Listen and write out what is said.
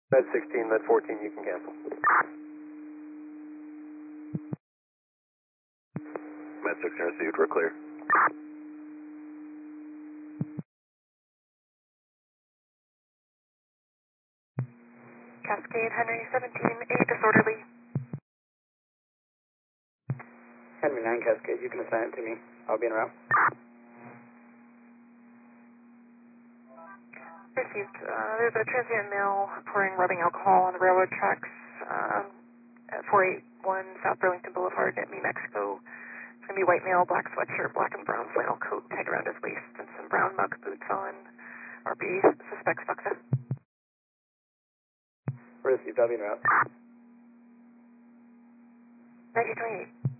Med 16, Med 14, you can cancel. Med 16 received, we're clear. Cascade, Henry 17, 8 disorderly. Henry 9 Cascade, you can assign it to me. I'll be en route. Received. There's a transient male pouring rubbing alcohol on the railroad tracks at 481 South Burlington Boulevard at New Mexico. It's going to be white male, black sweatshirt, black and brown flannel coat tied around his waist, and some brown muck boots on. RP suspects Buxa. Received, I'll be en route. 9028.